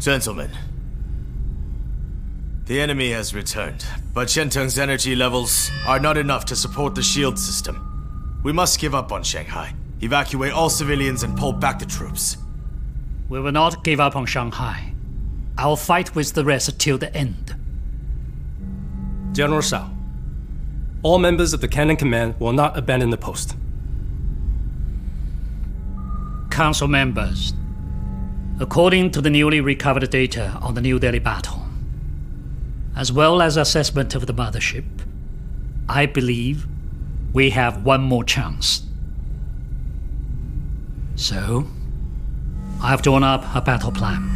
Gentlemen, the enemy has returned, but Shenteng's energy levels are not enough to support the shield system. We must give up on Shanghai, evacuate all civilians and pull back the troops. We will not give up on Shanghai. I will fight with the rest till the end. General Shao, all members of the Cannon Command will not abandon the post. Council members, according to the newly recovered data on the New Delhi battle, as well as assessment of the mothership, I believe we have one more chance. So, I've drawn up a battle plan.